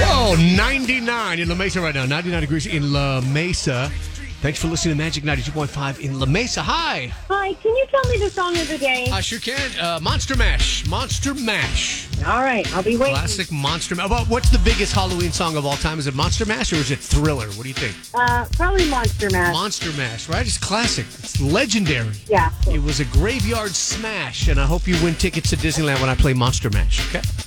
Oh, 99 in La Mesa right now. 99 degrees in La Mesa. Thanks for listening to Magic 92.5 in La Mesa. Hi. Hi, can you tell me the song of the day? I sure can. Monster Mash. Monster Mash. All right, I'll be waiting. Classic Monster Mash. What's the biggest Halloween song of all time? Is it Monster Mash or is it Thriller? What do you think? Probably Monster Mash. Monster Mash, right? It's classic. It's legendary. Yeah. It was a graveyard smash, and I hope you win tickets to Disneyland when I play Monster Mash, okay?